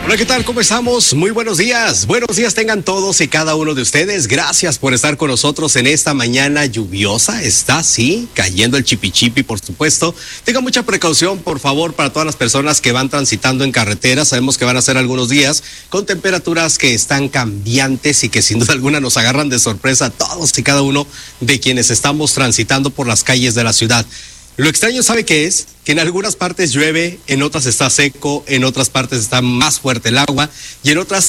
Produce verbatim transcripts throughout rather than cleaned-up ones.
Hola, ¿qué tal? ¿Cómo estamos? Muy buenos días. Buenos días tengan todos y cada uno de ustedes. Gracias por estar con nosotros en esta mañana lluviosa. Está, sí, cayendo el chipichipi, por supuesto. Tengan mucha precaución, por favor, para todas las personas que van transitando en carretera. Sabemos que van a ser algunos días con temperaturas que están cambiantes y que sin duda alguna nos agarran de sorpresa a todos y cada uno de quienes estamos transitando por las calles de la ciudad. Lo extraño, ¿sabe qué es? Que en algunas partes llueve, en otras está seco, en otras partes está más fuerte el agua y en otras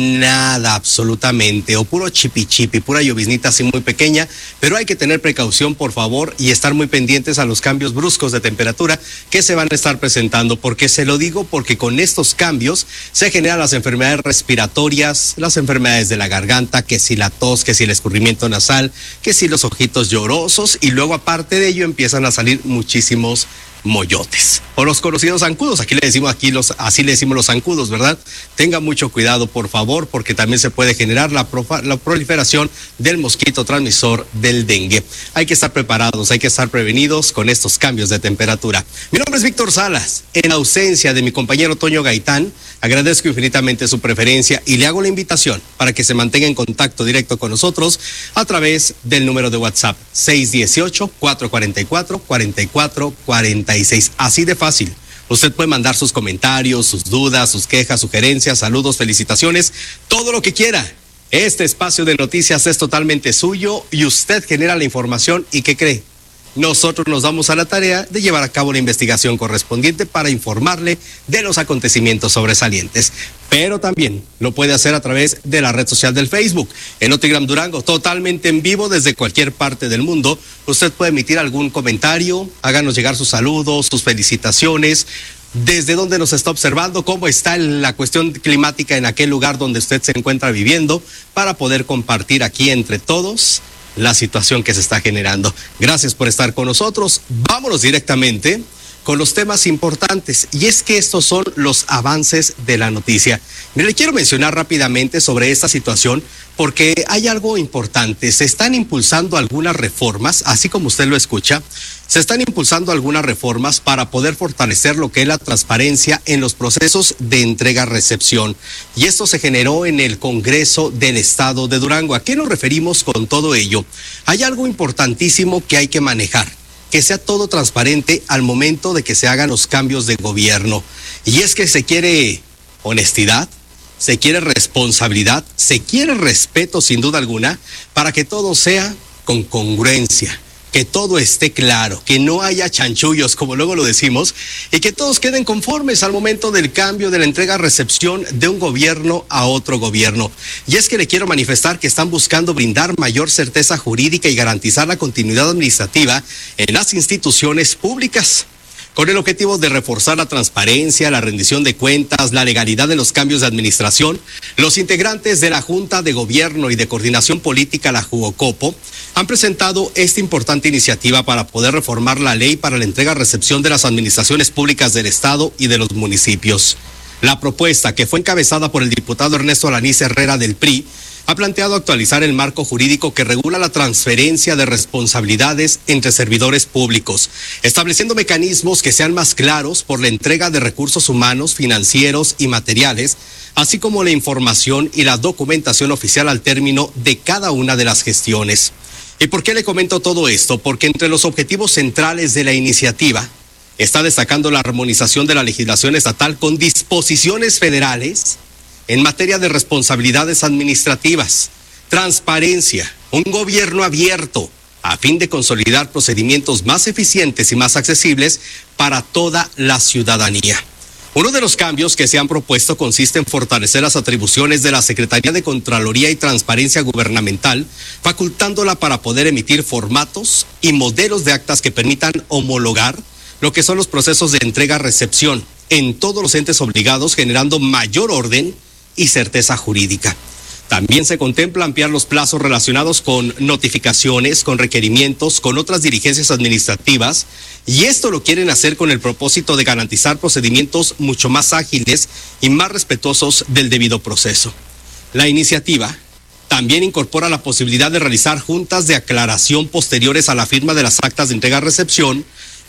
nada absolutamente, o puro chipi chipi, pura lloviznita así muy pequeña, pero hay que tener precaución, por favor, y estar muy pendientes a los cambios bruscos de temperatura que se van a estar presentando. Porque se lo digo porque con estos cambios se generan las enfermedades respiratorias, las enfermedades de la garganta, que si la tos, que si el escurrimiento nasal, que si los ojitos llorosos, y luego aparte de ello empiezan a salir muchísimos moyotes o los conocidos zancudos. Aquí le decimos aquí los así le decimos los zancudos, ¿verdad? Tenga mucho cuidado, por favor, porque también se puede generar la, profa, la proliferación del mosquito transmisor del dengue. Hay que estar preparados, hay que estar prevenidos con estos cambios de temperatura. Mi nombre es Víctor Salas. En ausencia de mi compañero Toño Gaitán, agradezco infinitamente su preferencia y le hago la invitación para que se mantenga en contacto directo con nosotros a través del número de WhatsApp seis uno ocho, cuatro cuatro cuatro, cuatro cuatro cuatro seis. Así de fácil. Usted puede mandar sus comentarios, sus dudas, sus quejas, sugerencias, saludos, felicitaciones, todo lo que quiera. Este espacio de noticias es totalmente suyo y usted genera la información. ¿Y qué cree? Nosotros nos damos a la tarea de llevar a cabo la investigación correspondiente para informarle de los acontecimientos sobresalientes. Pero también lo puede hacer a través de la red social del Facebook, en Notigram Durango, totalmente en vivo desde cualquier parte del mundo. Usted puede emitir algún comentario, háganos llegar sus saludos, sus felicitaciones, desde dónde nos está observando, cómo está la cuestión climática en aquel lugar donde usted se encuentra viviendo, para poder compartir aquí entre todos la situación que se está generando. Gracias por estar con nosotros. Vámonos directamente con los temas importantes, y es que estos son los avances de la noticia. Mire, le quiero mencionar rápidamente sobre esta situación porque hay algo importante. Se están impulsando algunas reformas, así como usted lo escucha, se están impulsando algunas reformas para poder fortalecer lo que es la transparencia en los procesos de entrega-recepción. Y esto se generó en el Congreso del Estado de Durango. ¿A qué nos referimos con todo ello? Hay algo importantísimo que hay que manejar, que sea todo transparente al momento de que se hagan los cambios de gobierno. Y es que se quiere honestidad, se quiere responsabilidad, se quiere respeto sin duda alguna, para que todo sea con congruencia, que todo esté claro, que no haya chanchullos, como luego lo decimos, y que todos queden conformes al momento del cambio de la entrega-recepción de un gobierno a otro gobierno. Y es que le quiero manifestar que están buscando brindar mayor certeza jurídica y garantizar la continuidad administrativa en las instituciones públicas, con el objetivo de reforzar la transparencia, la rendición de cuentas, la legalidad de los cambios de administración. Los integrantes de la Junta de Gobierno y de Coordinación Política, la Jugocopo, han presentado esta importante iniciativa para poder reformar la ley para la entrega-recepción de las administraciones públicas del Estado y de los municipios. La propuesta, que fue encabezada por el diputado Ernesto Alanís Herrera del P R I, ha planteado actualizar el marco jurídico que regula la transferencia de responsabilidades entre servidores públicos, estableciendo mecanismos que sean más claros por la entrega de recursos humanos, financieros y materiales, así como la información y la documentación oficial al término de cada una de las gestiones. ¿Y por qué le comento todo esto? Porque entre los objetivos centrales de la iniciativa está destacando la armonización de la legislación estatal con disposiciones federales en materia de responsabilidades administrativas, transparencia, un gobierno abierto, a fin de consolidar procedimientos más eficientes y más accesibles para toda la ciudadanía. Uno de los cambios que se han propuesto consiste en fortalecer las atribuciones de la Secretaría de Contraloría y Transparencia Gubernamental, facultándola para poder emitir formatos y modelos de actas que permitan homologar lo que son los procesos de entrega-recepción en todos los entes obligados, generando mayor orden y certeza jurídica. También se contempla ampliar los plazos relacionados con notificaciones, con requerimientos, con otras diligencias administrativas, y esto lo quieren hacer con el propósito de garantizar procedimientos mucho más ágiles y más respetuosos del debido proceso. La iniciativa también incorpora la posibilidad de realizar juntas de aclaración posteriores a la firma de las actas de entrega-recepción,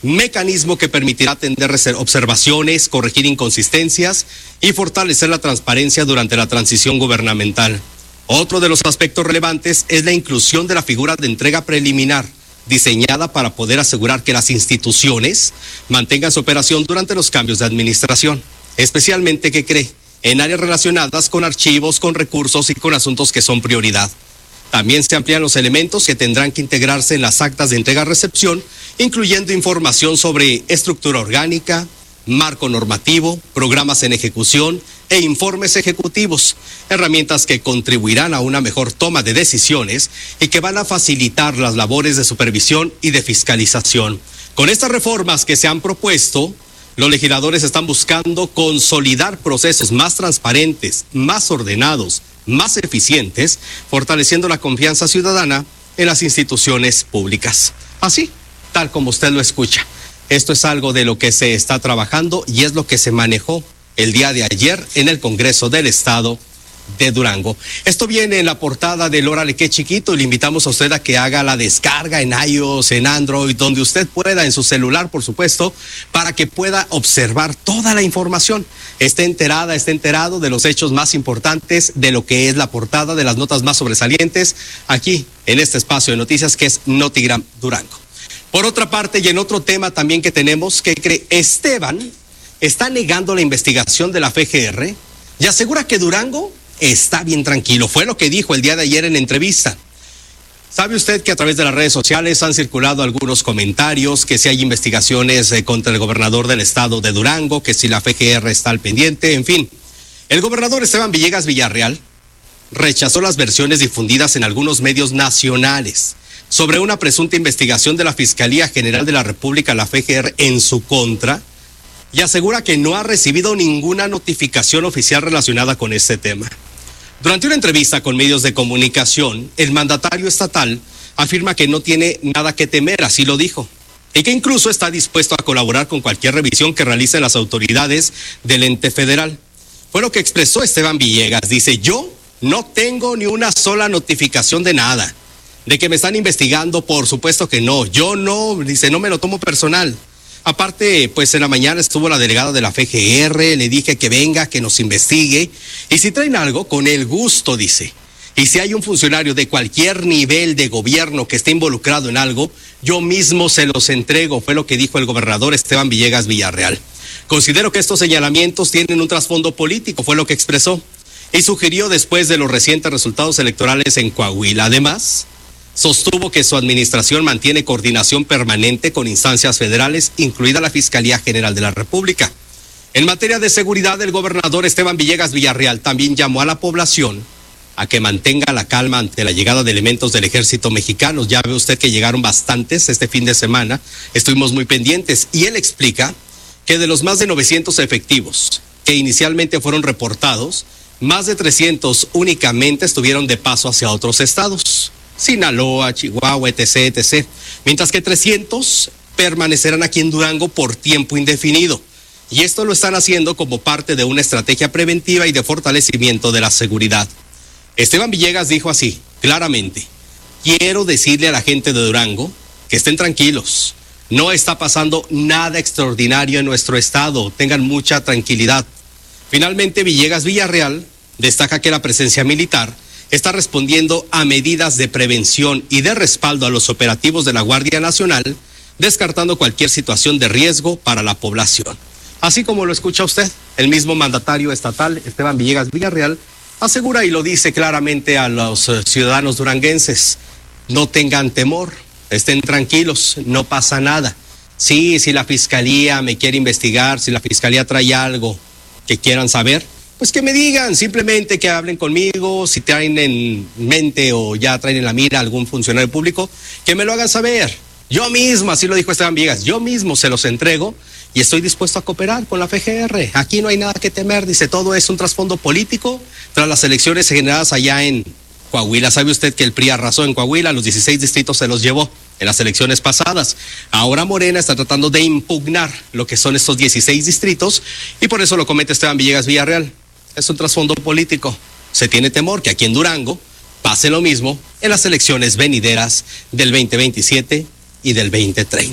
mecanismo que permitirá atender observaciones, corregir inconsistencias y fortalecer la transparencia durante la transición gubernamental. Otro de los aspectos relevantes es la inclusión de la figura de entrega preliminar, diseñada para poder asegurar que las instituciones mantengan su operación durante los cambios de administración, especialmente, ¿qué cree?, en áreas relacionadas con archivos, con recursos y con asuntos que son prioridad. También se amplían los elementos que tendrán que integrarse en las actas de entrega-recepción, incluyendo información sobre estructura orgánica, marco normativo, programas en ejecución e informes ejecutivos, herramientas que contribuirán a una mejor toma de decisiones y que van a facilitar las labores de supervisión y de fiscalización. Con estas reformas que se han propuesto, los legisladores están buscando consolidar procesos más transparentes, más ordenados, más eficientes, fortaleciendo la confianza ciudadana en las instituciones públicas. Así, tal como usted lo escucha. Esto es algo de lo que se está trabajando y es lo que se manejó el día de ayer en el Congreso del Estado de Durango. Esto viene en la portada del Órale Qué Chiquito y le invitamos a usted a que haga la descarga en iOS, en Android, donde usted pueda, en su celular, por supuesto, para que pueda observar toda la información. Esté enterada, esté enterado de los hechos más importantes, de lo que es la portada, de las notas más sobresalientes, aquí en este espacio de noticias que es Notigram Durango. Por otra parte, y en otro tema también que tenemos, que cree Esteban está negando la investigación de la F G R y asegura que Durango está bien tranquilo. Fue lo que dijo el día de ayer en entrevista. ¿Sabe usted que a través de las redes sociales han circulado algunos comentarios, que si hay investigaciones eh, contra el gobernador del estado de Durango, que si la F G R está al pendiente, en fin? El gobernador Esteban Villegas Villarreal rechazó las versiones difundidas en algunos medios nacionales sobre una presunta investigación de la Fiscalía General de la República, la F G R, en su contra, y asegura que no ha recibido ninguna notificación oficial relacionada con este tema. Durante una entrevista con medios de comunicación, el mandatario estatal afirma que no tiene nada que temer, así lo dijo, y que incluso está dispuesto a colaborar con cualquier revisión que realicen las autoridades del ente federal. Fue lo que expresó Esteban Villegas. Dice: yo no tengo ni una sola notificación de nada. De que me están investigando, por supuesto que no. Yo no, dice, no me lo tomo personal. Aparte, pues en la mañana estuvo la delegada de la F G R, le dije que venga, que nos investigue. Y si traen algo, con el gusto, dice. Y si hay un funcionario de cualquier nivel de gobierno que esté involucrado en algo, yo mismo se los entrego, fue lo que dijo el gobernador Esteban Villegas Villarreal. Considero que estos señalamientos tienen un trasfondo político, fue lo que expresó. Y sugirió después de los recientes resultados electorales en Coahuila. Además, sostuvo que su administración mantiene coordinación permanente con instancias federales, incluida la Fiscalía General de la República. En materia de seguridad, el gobernador Esteban Villegas Villarreal también llamó a la población a que mantenga la calma ante la llegada de elementos del ejército mexicano. Ya ve usted que llegaron bastantes este fin de semana, estuvimos muy pendientes, y él explica que de los más de novecientos efectivos que inicialmente fueron reportados, más de trescientos únicamente estuvieron de paso hacia otros estados. Sinaloa, Chihuahua, etc, etcétera. Mientras que trescientos permanecerán aquí en Durango por tiempo indefinido. Y esto lo están haciendo como parte de una estrategia preventiva y de fortalecimiento de la seguridad. Esteban Villegas dijo así, claramente: quiero decirle a la gente de Durango que estén tranquilos. No está pasando nada extraordinario en nuestro estado. Tengan mucha tranquilidad. Finalmente, Villegas Villarreal destaca que la presencia militar está respondiendo a medidas de prevención y de respaldo a los operativos de la Guardia Nacional, descartando cualquier situación de riesgo para la población. Así como lo escucha usted, el mismo mandatario estatal, Esteban Villegas Villarreal, asegura y lo dice claramente a los ciudadanos duranguenses: no tengan temor, estén tranquilos, no pasa nada. Sí, si la fiscalía me quiere investigar, si la fiscalía trae algo que quieran saber, pues que me digan, simplemente que hablen conmigo. Si traen en mente o ya traen en la mira algún funcionario público, que me lo hagan saber. Yo mismo, así lo dijo Esteban Villegas, yo mismo se los entrego y estoy dispuesto a cooperar con la F G R. Aquí no hay nada que temer, dice, todo es un trasfondo político tras las elecciones generadas allá en Coahuila. ¿Sabe usted que el P R I arrasó en Coahuila? Los dieciséis distritos se los llevó en las elecciones pasadas. Ahora Morena está tratando de impugnar lo que son estos dieciséis distritos y por eso lo comenta Esteban Villegas Villarreal. Es un trasfondo político. Se tiene temor que aquí en Durango pase lo mismo en las elecciones venideras del veinte veintisiete y del veinte treinta.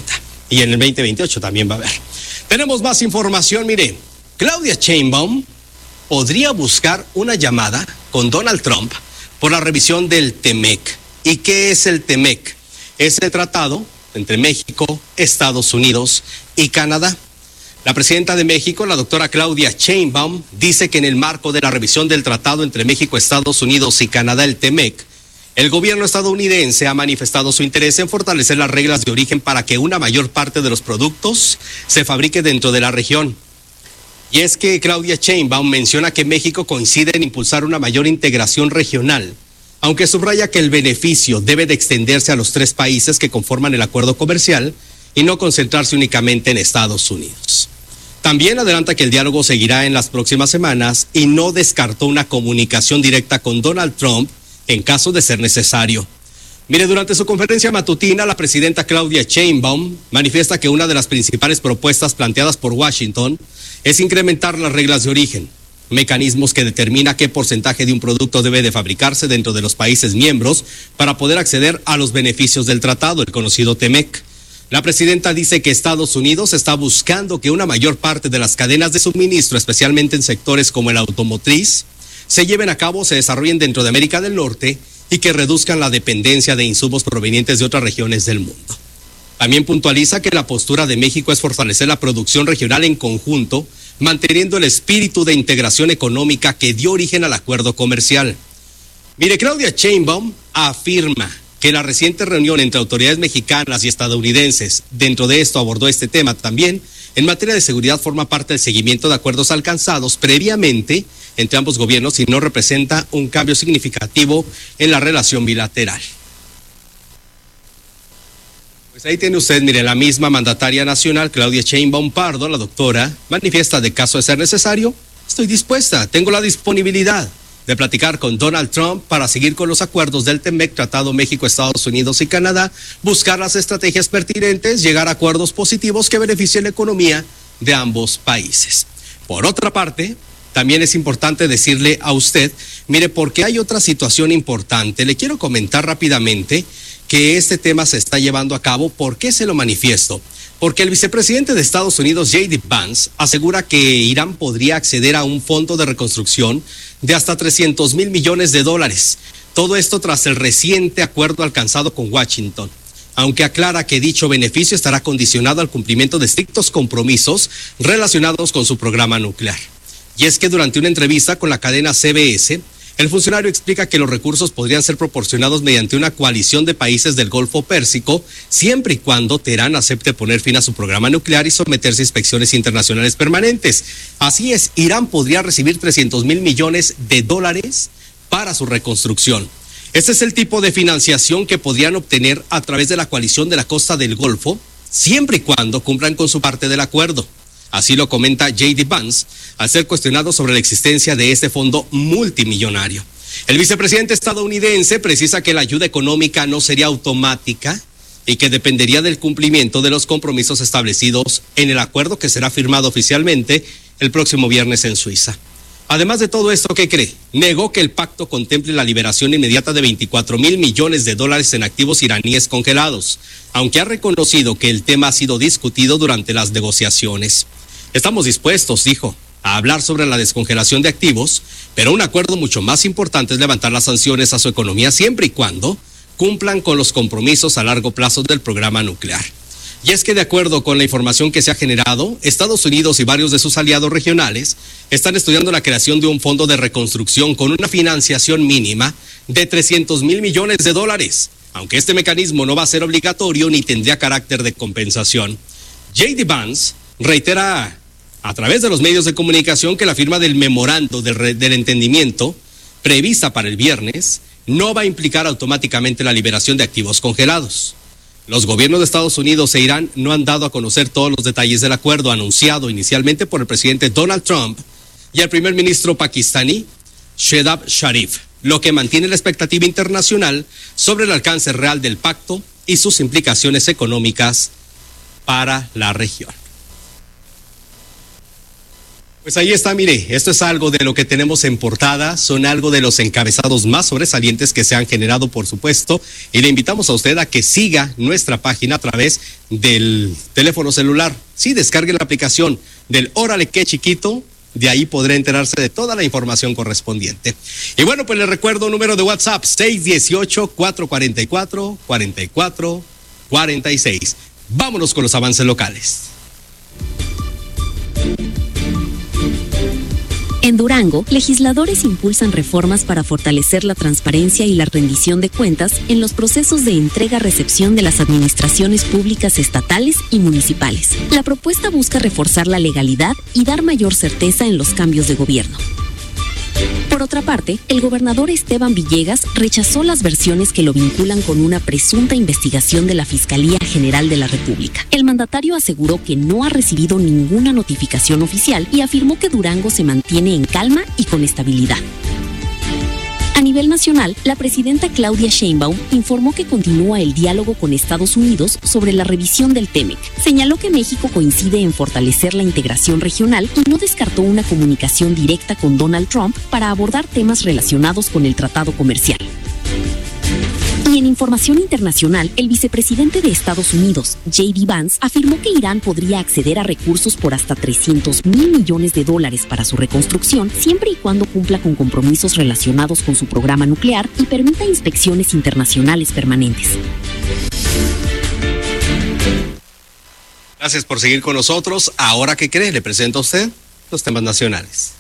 y en el veinte veintiocho también va a haber. Tenemos más información, mire, Claudia Sheinbaum podría buscar una llamada con Donald Trump por la revisión del TEMEC. ¿Y qué es el TEMEC? Es el tratado entre México, Estados Unidos y Canadá. La presidenta de México, la doctora Claudia Sheinbaum, dice que en el marco de la revisión del tratado entre México, Estados Unidos y Canadá, el TEMEC, el gobierno estadounidense ha manifestado su interés en fortalecer las reglas de origen para que una mayor parte de los productos se fabrique dentro de la región. Y es que Claudia Sheinbaum menciona que México coincide en impulsar una mayor integración regional, aunque subraya que el beneficio debe de extenderse a los tres países que conforman el acuerdo comercial y no concentrarse únicamente en Estados Unidos. También adelanta que el diálogo seguirá en las próximas semanas y no descartó una comunicación directa con Donald Trump en caso de ser necesario. Mire, durante su conferencia matutina, la presidenta Claudia Sheinbaum manifiesta que una de las principales propuestas planteadas por Washington es incrementar las reglas de origen, mecanismos que determina qué porcentaje de un producto debe de fabricarse dentro de los países miembros para poder acceder a los beneficios del tratado, el conocido TEMEC. La presidenta dice que Estados Unidos está buscando que una mayor parte de las cadenas de suministro, especialmente en sectores como el automotriz, se lleven a cabo o se desarrollen dentro de América del Norte y que reduzcan la dependencia de insumos provenientes de otras regiones del mundo. También puntualiza que la postura de México es fortalecer la producción regional en conjunto, manteniendo el espíritu de integración económica que dio origen al acuerdo comercial. Mire, Claudia Sheinbaum afirma que la reciente reunión entre autoridades mexicanas y estadounidenses, dentro de esto abordó este tema también, en materia de seguridad forma parte del seguimiento de acuerdos alcanzados previamente entre ambos gobiernos y no representa un cambio significativo en la relación bilateral. Pues ahí tiene usted, mire, la misma mandataria nacional, Claudia Sheinbaum Pardo, la doctora, manifiesta de caso de ser necesario, estoy dispuesta, tengo la disponibilidad de platicar con Donald Trump para seguir con los acuerdos del TEMEC, Tratado México, Estados Unidos y Canadá, buscar las estrategias pertinentes, llegar a acuerdos positivos que beneficien la economía de ambos países. Por otra parte, también es importante decirle a usted, mire, porque hay otra situación importante, le quiero comentar rápidamente que este tema se está llevando a cabo. ¿Por qué se lo manifiesto? Porque el vicepresidente de Estados Unidos, J D Vance, asegura que Irán podría acceder a un fondo de reconstrucción de hasta trescientos mil millones de dólares. Todo esto tras el reciente acuerdo alcanzado con Washington, aunque aclara que dicho beneficio estará condicionado al cumplimiento de estrictos compromisos relacionados con su programa nuclear. Y es que durante una entrevista con la cadena C B S, el funcionario explica que los recursos podrían ser proporcionados mediante una coalición de países del Golfo Pérsico, siempre y cuando Teherán acepte poner fin a su programa nuclear y someterse a inspecciones internacionales permanentes. Así es, Irán podría recibir trescientos mil millones de dólares para su reconstrucción. Este es el tipo de financiación que podrían obtener a través de la coalición de la costa del Golfo, siempre y cuando cumplan con su parte del acuerdo. Así lo comenta J D Vance al ser cuestionado sobre la existencia de este fondo multimillonario. El vicepresidente estadounidense precisa que la ayuda económica no sería automática y que dependería del cumplimiento de los compromisos establecidos en el acuerdo que será firmado oficialmente el próximo viernes en Suiza. Además de todo esto, ¿qué cree? Negó que el pacto contemple la liberación inmediata de veinticuatro mil millones de dólares en activos iraníes congelados, aunque ha reconocido que el tema ha sido discutido durante las negociaciones. Estamos dispuestos, dijo, a hablar sobre la descongelación de activos, pero un acuerdo mucho más importante es levantar las sanciones a su economía siempre y cuando cumplan con los compromisos a largo plazo del programa nuclear. Y es que de acuerdo con la información que se ha generado, Estados Unidos y varios de sus aliados regionales están estudiando la creación de un fondo de reconstrucción con una financiación mínima de trescientos mil millones de dólares, aunque este mecanismo no va a ser obligatorio ni tendría carácter de compensación. J D Vance reitera a través de los medios de comunicación que la firma del memorando del, del entendimiento prevista para el viernes no va a implicar automáticamente la liberación de activos congelados. Los gobiernos de Estados Unidos e Irán no han dado a conocer todos los detalles del acuerdo anunciado inicialmente por el presidente Donald Trump y el primer ministro pakistaní Shehbaz Sharif, lo que mantiene la expectativa internacional sobre el alcance real del pacto y sus implicaciones económicas para la región. Pues ahí está, mire, esto es algo de lo que tenemos en portada, son algo de los encabezados más sobresalientes que se han generado, por supuesto, y le invitamos a usted a que siga nuestra página a través del teléfono celular. Sí, descargue la aplicación del Órale Qué Chiquito, de ahí podrá enterarse de toda la información correspondiente. Y bueno, pues le recuerdo un número de WhatsApp, seis uno ocho, cuatro cuatro cuatro, cuatro cuatro cuatro seis. Vámonos con los avances locales. En Durango, legisladores impulsan reformas para fortalecer la transparencia y la rendición de cuentas en los procesos de entrega-recepción de las administraciones públicas estatales y municipales. La propuesta busca reforzar la legalidad y dar mayor certeza en los cambios de gobierno. Por otra parte, el gobernador Esteban Villegas rechazó las versiones que lo vinculan con una presunta investigación de la Fiscalía General de la República. El mandatario aseguró que no ha recibido ninguna notificación oficial y afirmó que Durango se mantiene en calma y con estabilidad. A nivel nacional, la presidenta Claudia Sheinbaum informó que continúa el diálogo con Estados Unidos sobre la revisión del T M E C. Señaló que México coincide en fortalecer la integración regional y no descartó una comunicación directa con Donald Trump para abordar temas relacionados con el tratado comercial. Y en información internacional, el vicepresidente de Estados Unidos, J D Vance, afirmó que Irán podría acceder a recursos por hasta trescientos mil millones de dólares para su reconstrucción, siempre y cuando cumpla con compromisos relacionados con su programa nuclear y permita inspecciones internacionales permanentes. Gracias por seguir con nosotros. Ahora, ¿qué cree? Le presento a usted los temas nacionales.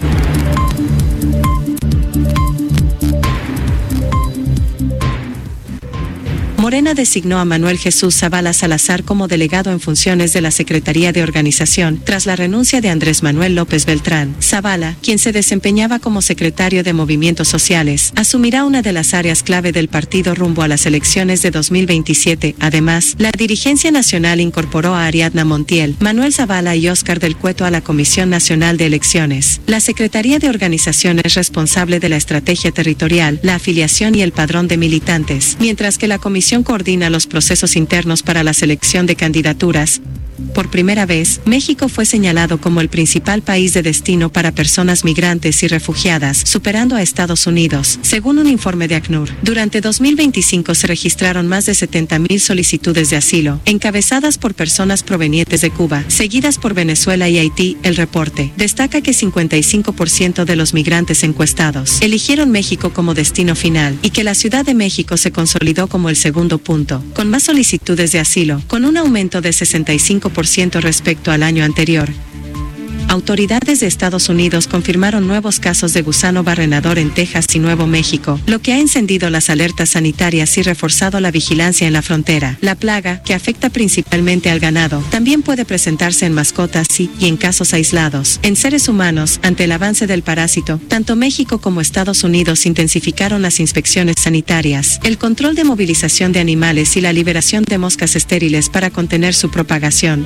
Morena designó a Manuel Jesús Zavala Salazar como delegado en funciones de la Secretaría de Organización, tras la renuncia de Andrés Manuel López Beltrán. Zavala, quien se desempeñaba como secretario de Movimientos Sociales, asumirá una de las áreas clave del partido rumbo a las elecciones de dos mil veintisiete. Además, la dirigencia nacional incorporó a Ariadna Montiel, Manuel Zavala y Óscar del Cueto a la Comisión Nacional de Elecciones. La Secretaría de Organización es responsable de la estrategia territorial, la afiliación y el padrón de militantes, mientras que la Comisión coordina los procesos internos para la selección de candidaturas. Por primera vez, México fue señalado como el principal país de destino para personas migrantes y refugiadas, superando a Estados Unidos, según un informe de ACNUR. Durante dos mil veinticinco se registraron más de setenta mil solicitudes de asilo, encabezadas por personas provenientes de Cuba, seguidas por Venezuela y Haití. El reporte destaca que cincuenta y cinco por ciento de los migrantes encuestados eligieron México como destino final y que la Ciudad de México se consolidó como el segundo punto, con más solicitudes de asilo, con un aumento de sesenta y cinco por ciento respecto al año anterior. Autoridades de Estados Unidos confirmaron nuevos casos de gusano barrenador en Texas y Nuevo México, lo que ha encendido las alertas sanitarias y reforzado la vigilancia en la frontera. La plaga, que afecta principalmente al ganado, también puede presentarse en mascotas y, y en casos aislados. En seres humanos, ante el avance del parásito, tanto México como Estados Unidos intensificaron las inspecciones sanitarias, el control de movilización de animales y la liberación de moscas estériles para contener su propagación.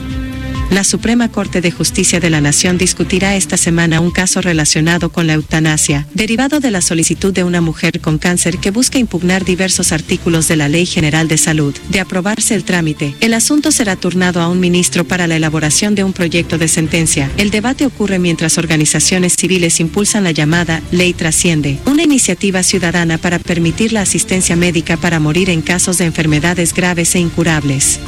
La Suprema Corte de Justicia de la Nación discutirá esta semana un caso relacionado con la eutanasia, derivado de la solicitud de una mujer con cáncer que busca impugnar diversos artículos de la Ley General de Salud. De aprobarse el trámite, el asunto será turnado a un ministro para la elaboración de un proyecto de sentencia. El debate ocurre mientras organizaciones civiles impulsan la llamada Ley Trasciende, una iniciativa ciudadana para permitir la asistencia médica para morir en casos de enfermedades graves e incurables.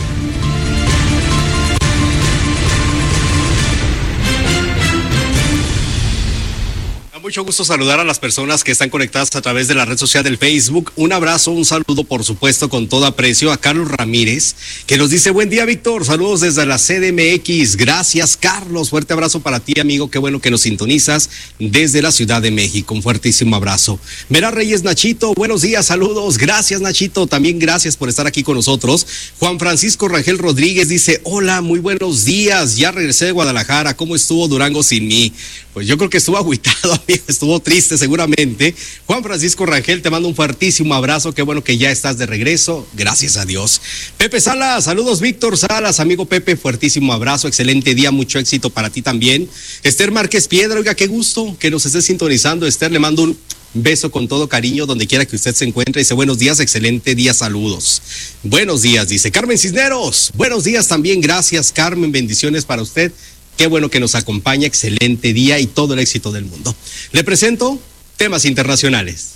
Mucho gusto saludar a las personas que están conectadas a través de la red social del Facebook. Un abrazo, un saludo, por supuesto, con todo aprecio a Carlos Ramírez, que nos dice: buen día, Víctor, saludos desde la C D M X. Gracias, Carlos, fuerte abrazo para ti, amigo, qué bueno que nos sintonizas desde la Ciudad de México, un fuertísimo abrazo. Mera Reyes, Nachito, buenos días, saludos, gracias, Nachito, también gracias por estar aquí con nosotros. Juan Francisco Rangel Rodríguez dice: hola, muy buenos días, ya regresé de Guadalajara, ¿cómo estuvo Durango sin mí? Pues yo creo que estuvo agüitado, amigo, estuvo triste seguramente. Juan Francisco Rangel, te mando un fuertísimo abrazo, qué bueno que ya estás de regreso, gracias a Dios. Pepe Salas, saludos Víctor Salas, amigo Pepe, fuertísimo abrazo, excelente día, mucho éxito para ti también. Esther Márquez Piedra, oiga, qué gusto que nos esté sintonizando. Esther, le mando un beso con todo cariño donde quiera que usted se encuentre. Dice: buenos días, excelente día, saludos. Buenos días, dice Carmen Cisneros, buenos días también, gracias Carmen, bendiciones para usted. Qué bueno que nos acompaña, excelente día y todo el éxito del mundo. Le presento temas internacionales.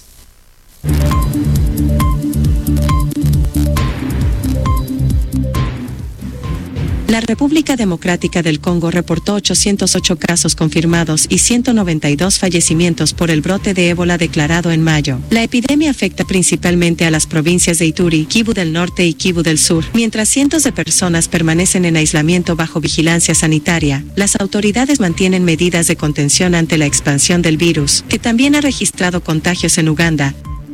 La República Democrática del Congo reportó ochocientos ocho casos confirmados y ciento noventa y dos fallecimientos por el brote de ébola declarado en mayo. La epidemia afecta principalmente a las provincias de Ituri, Kivu del Norte y Kivu del Sur. Mientras cientos de personas permanecen en aislamiento bajo vigilancia sanitaria, las autoridades mantienen medidas de contención ante la expansión del virus, que también ha registrado contagios en Uganda.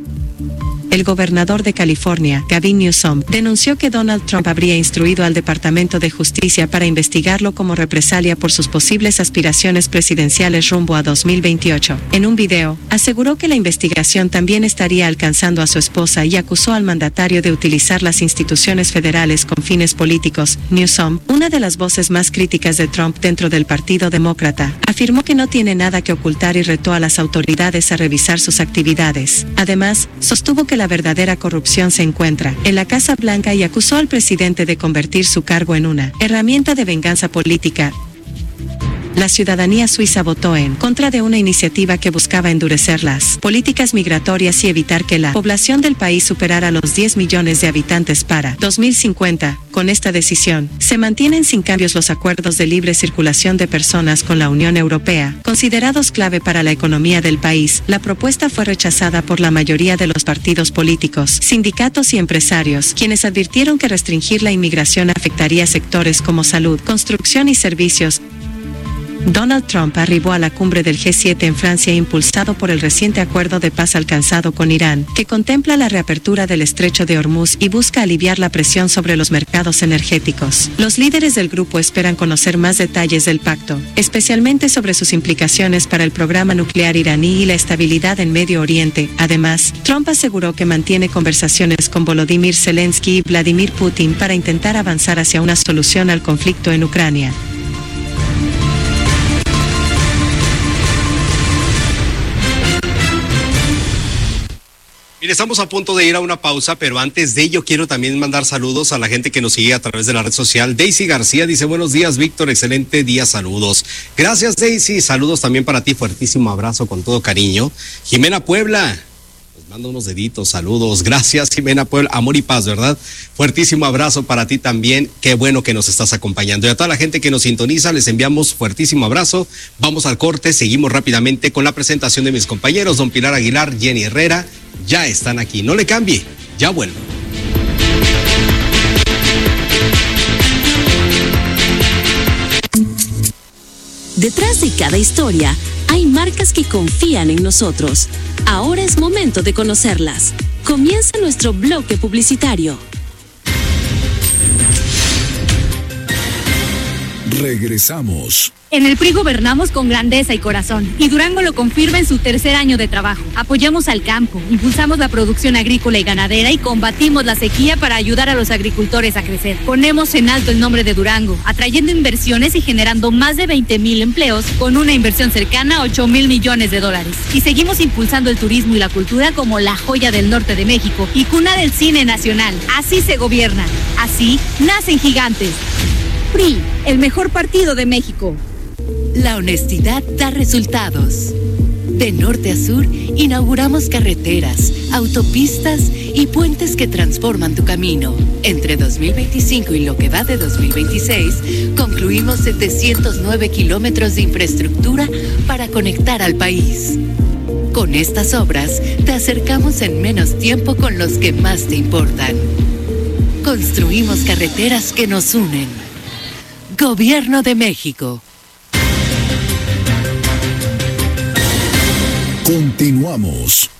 El gobernador de California, Gavin Newsom, denunció que Donald Trump habría instruido al Departamento de Justicia para investigarlo como represalia por sus posibles aspiraciones presidenciales rumbo a dos mil veintiocho. En un video, aseguró que la investigación también estaría alcanzando a su esposa y acusó al mandatario de utilizar las instituciones federales con fines políticos. Newsom, una de las voces más críticas de Trump dentro del Partido Demócrata, afirmó que no tiene nada que ocultar y retó a las autoridades a revisar sus actividades. Además, sostuvo que la verdadera corrupción se encuentra en la Casa Blanca y acusó al presidente de convertir su cargo en una herramienta de venganza política. La ciudadanía suiza votó en contra de una iniciativa que buscaba endurecer las políticas migratorias y evitar que la población del país superara los diez millones de habitantes para dos mil cincuenta. Con esta decisión, se mantienen sin cambios los acuerdos de libre circulación de personas con la Unión Europea, considerados clave para la economía del país. La propuesta fue rechazada por la mayoría de los partidos políticos, sindicatos y empresarios, quienes advirtieron que restringir la inmigración afectaría sectores como salud, construcción y servicios. Donald Trump arribó a la cumbre del G siete en Francia impulsado por el reciente acuerdo de paz alcanzado con Irán, que contempla la reapertura del estrecho de Hormuz y busca aliviar la presión sobre los mercados energéticos. Los líderes del grupo esperan conocer más detalles del pacto, especialmente sobre sus implicaciones para el programa nuclear iraní y la estabilidad en Medio Oriente. Además, Trump aseguró que mantiene conversaciones con Volodymyr Zelensky y Vladimir Putin para intentar avanzar hacia una solución al conflicto en Ucrania. Mire, estamos a punto de ir a una pausa, pero antes de ello quiero también mandar saludos a la gente que nos sigue a través de la red social. Daisy García dice, buenos días, Víctor, excelente día, saludos. Gracias, Daisy, saludos también para ti, fuertísimo abrazo con todo cariño. Jimena Puebla, nos manda unos deditos, saludos, gracias, Jimena Puebla, amor y paz, ¿verdad? Fuertísimo abrazo para ti también, qué bueno que nos estás acompañando. Y a toda la gente que nos sintoniza, les enviamos fuertísimo abrazo. Vamos al corte, seguimos rápidamente con la presentación de mis compañeros, don Pilar Aguilar, Jenny Herrera. Ya están aquí, no le cambie, ya vuelvo. Detrás de cada historia hay marcas que confían en nosotros. Ahora es momento de conocerlas. Comienza nuestro bloque publicitario. Regresamos. En el P R I gobernamos con grandeza y corazón, y Durango lo confirma en su tercer año de trabajo. Apoyamos al campo, impulsamos la producción agrícola y ganadera y combatimos la sequía para ayudar a los agricultores a crecer. Ponemos en alto el nombre de Durango, atrayendo inversiones y generando más de veinte mil empleos con una inversión cercana a ocho mil millones de dólares. Y seguimos impulsando el turismo y la cultura como la joya del norte de México y cuna del cine nacional. Así se gobierna, así nacen gigantes. P R I, el mejor partido de México. La honestidad da resultados. De norte a sur, inauguramos carreteras, autopistas y puentes que transforman tu camino. Entre dos mil veinticinco y lo que va de dos mil veintiséis, concluimos setecientos nueve kilómetros de infraestructura para conectar al país. Con estas obras, te acercamos en menos tiempo con los que más te importan. Construimos carreteras que nos unen. Gobierno de México. Continuamos.